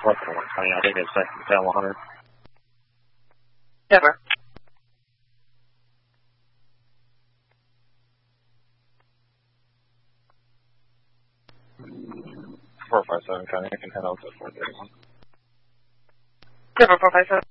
What the one? I think it's second down 100. Never. Four 5 7 County, I can head out to 431. Never 457.